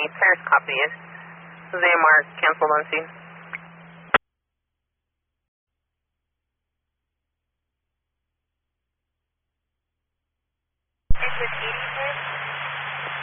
Paris, copy it. ZMR canceled on scene. Edgewood 80.